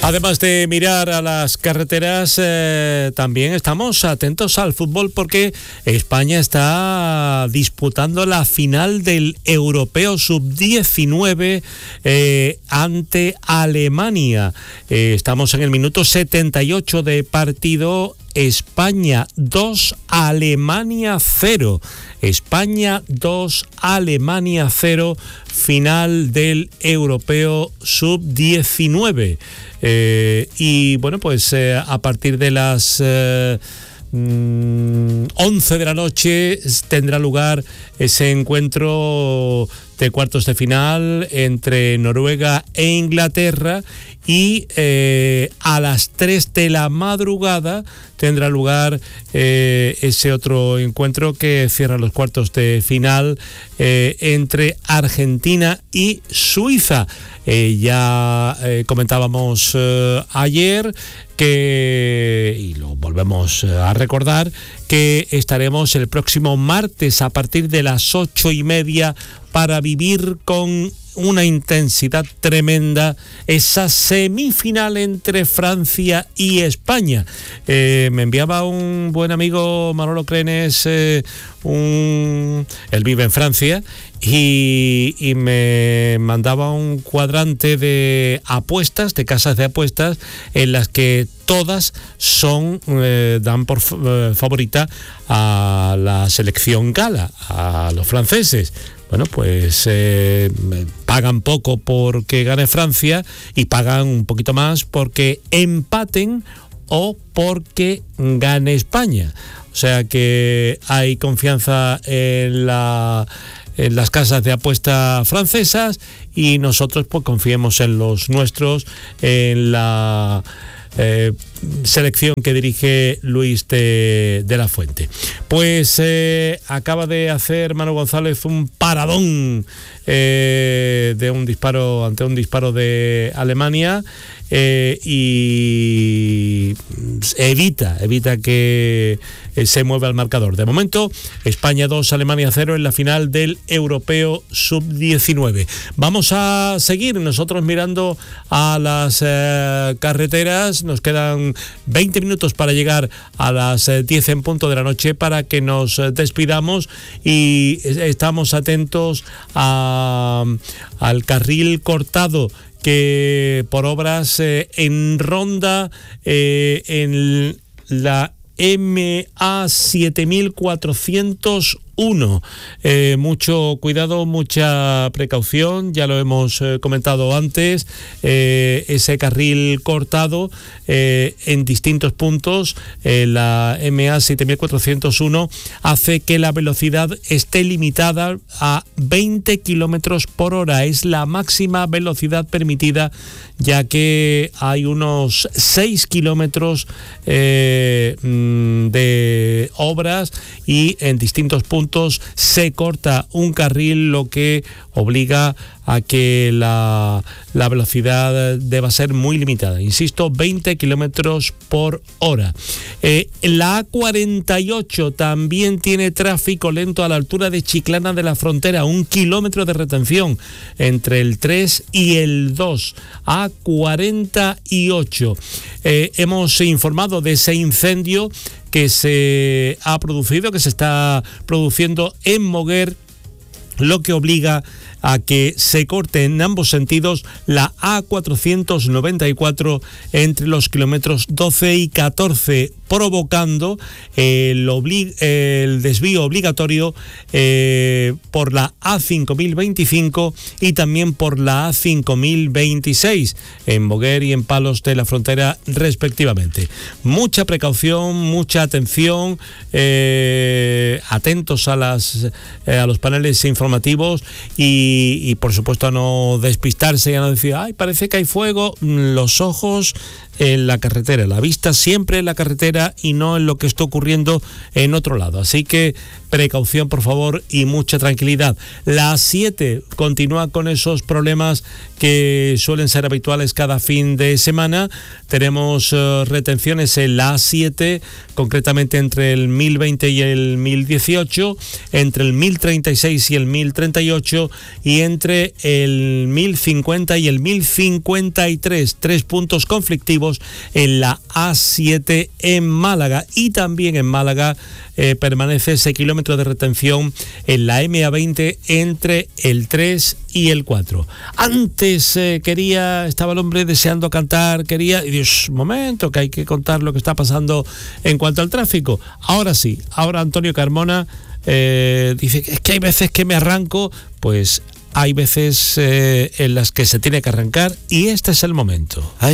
Además de mirar a las carreteras, también estamos atentos al fútbol porque España está disputando la final del Europeo Sub-19 ante Alemania. Estamos en el minuto 78 de partido. España 2, Alemania 0. España 2, Alemania 0, final del Europeo Sub-19. Y bueno, pues a partir de las 11 de la noche tendrá lugar ese encuentro de cuartos de final entre Noruega e Inglaterra, y a las 3 de la madrugada tendrá lugar ese otro encuentro que cierra los cuartos de final entre Argentina y Suiza. Ya comentábamos ayer y lo volvemos a recordar, que estaremos el próximo martes a partir de las 8:30 para vivir con una intensidad tremenda esa semifinal entre Francia y España. Me enviaba un buen amigo, Manolo Crenes, él vive en Francia, y me mandaba un cuadrante de apuestas, de casas de apuestas, en las que todas dan por favorita a la selección gala, a los franceses. Bueno, pues pagan poco porque gane Francia y pagan un poquito más porque empaten o porque gane España. O sea que hay confianza en las casas de apuesta francesas, y nosotros pues confiemos en los nuestros, en la selección que dirige Luis de la Fuente. Pues acaba de hacer Manu González un paradón ante un disparo de Alemania, y evita que se mueva el marcador. De momento, España 2, Alemania 0 en la final del Europeo Sub-19. Vamos a seguir nosotros mirando a las carreteras. Nos quedan 20 minutos para llegar a las 10 en punto de la noche para que nos despidamos, y estamos atentos al carril cortado que por obras en Ronda, en la MA 7401. Mucho cuidado, mucha precaución, ya lo hemos comentado antes. Ese carril cortado en distintos puntos, la MA 7401, hace que la velocidad esté limitada a 20 kilómetros por hora. Es la máxima velocidad permitida, ya que hay unos 6 kilómetros de obras, y en distintos puntos se corta un carril, lo que obliga a que la velocidad deba ser muy limitada. Insisto, 20 kilómetros por hora. La A48 también tiene tráfico lento a la altura de Chiclana de la Frontera, 1 kilómetro de retención entre el 3 y el 2. A48. Hemos informado de ese incendio que se está produciendo en Moguer, lo que obliga a que se corte en ambos sentidos la A494 entre los kilómetros 12 y 14, provocando el desvío obligatorio por la A5025 y también por la A5026 en Moguer y en Palos de la Frontera, respectivamente. Mucha precaución, mucha atención, atentos a los paneles informativos, y por supuesto a no despistarse y a no decir, ay, parece que hay fuego. Los ojos en la carretera, la vista siempre en la carretera y no en lo que está ocurriendo en otro lado. Así que precaución, por favor, y mucha tranquilidad. La A7 continúa con esos problemas que suelen ser habituales cada fin de semana. Tenemos retenciones en la A7, concretamente entre el 1020 y el 1018, entre el 1036 y el 1038 y entre el 1050 y el 1053. 3 puntos conflictivos en la A7 en Málaga. Y también en Málaga permanece ese kilómetro de retención en la MA20 entre el 3 y el 4. Antes estaba el hombre deseando cantar, y Dios, momento, que hay que contar lo que está pasando en cuanto al tráfico. Ahora sí, ahora Antonio Carmona dice que es que hay veces que me arranco, pues hay veces en las que se tiene que arrancar y este es el momento.